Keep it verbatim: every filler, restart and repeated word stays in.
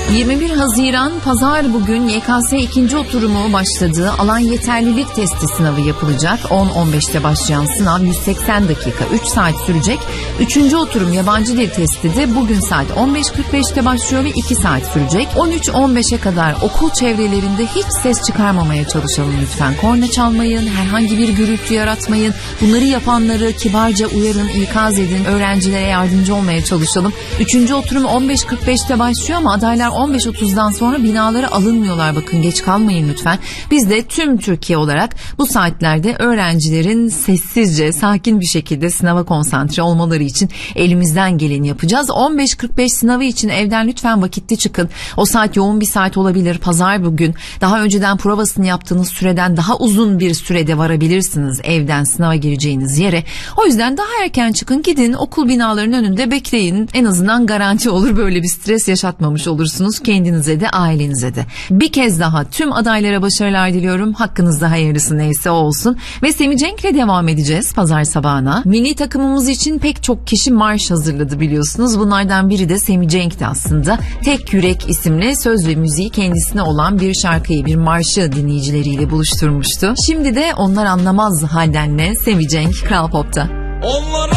yirmi bir Haziran Pazar bugün Y K S ikinci oturumu başladı. Alan yeterlilik testi sınavı yapılacak. on on beşte başlayan sınav yüz seksen dakika, üç saat sürecek. Üçüncü oturum yabancı dil testi de bugün saat on beş kırk beşte başlıyor ve iki saat sürecek. on üç on beşe kadar okul çevrelerinde hiç ses çıkarmamaya çalışalım lütfen. Korna çalmayın, herhangi bir gürültü yaratmayın. Bunları yapanları kibarca uyarın, ikaz edin. Öğrencilere yardımcı olmaya çalışalım. Üçüncü oturum on beş kırk beşte başlıyor ama adaylar on beş otuzdan sonra binalara alınmıyorlar. Bakın, geç kalmayın lütfen. Biz de tüm Türkiye olarak bu saatlerde öğrencilerin sessizce, sakin bir şekilde sınava konsantre olmaları için elimizden geleni yapacağız. on beş kırk beş sınavı için evden lütfen vakitli çıkın. O saat yoğun bir saat olabilir. Pazar bugün. Daha önceden provasını yaptığınız süreden daha uzun bir sürede varabilirsiniz evden sınava gireceğiniz yere. O yüzden daha erken çıkın, gidin okul binalarının önünde bekleyin. En azından garanti olur, böyle bir stres yaşatmamış olursunuz kendinize de ailenize de. Bir kez daha tüm adaylara başarılar diliyorum. Hakkınızda hayırlısı neyse o olsun. Ve Semih Cenk'le devam edeceğiz pazar sabahına. Milli takımımız için pek çok kişi marş hazırladı biliyorsunuz. Bunlardan biri de Semih Cenk'ti aslında. Tek Yürek isimli söz ve müziği kendisine olan bir şarkıyı, bir marşı dinleyicileriyle buluşturmuştu. Şimdi de Onlar Anlamaz haldenle Semih Cenk Kral Pop'ta. Onlar